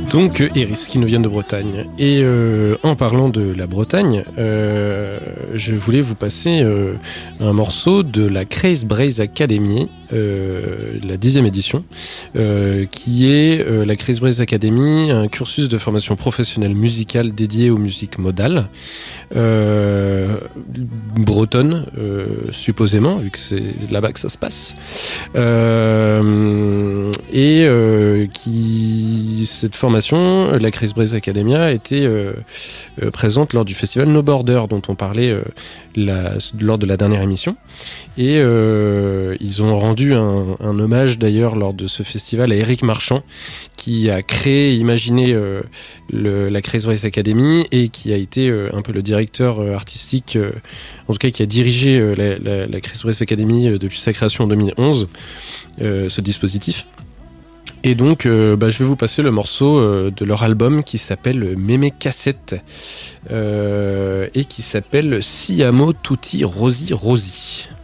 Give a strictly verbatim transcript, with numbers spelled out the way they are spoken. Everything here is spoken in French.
Donc Eris qui nous vient de Bretagne. Et euh, en parlant de la Bretagne, euh, je voulais vous passer euh, un morceau de la Craze Braze Academy, euh, la dixième édition, euh, qui est euh, la Craze Braze Academy, un cursus de formation professionnelle musicale dédié aux musiques modales, euh, bretonne euh, supposément, vu que c'est là-bas que ça se passe, euh, et euh, qui cette formation, la Craze Braze Academia, était euh, euh, présente lors du festival No Border dont on parlait euh, la, lors de la dernière émission. Et euh, ils ont rendu un, un hommage d'ailleurs lors de ce festival à Éric Marchand, qui a créé et imaginé euh, le, la Craze Braze Academy et qui a été euh, un peu le directeur euh, artistique, euh, en tout cas qui a dirigé euh, la, la, la Craze Braze Academy euh, depuis sa création en deux mille onze, euh, ce dispositif. Et donc, euh, bah, je vais vous passer le morceau euh, de leur album qui s'appelle Mémé Cassette euh, et qui s'appelle Siamo Tutti Rosi Rosi.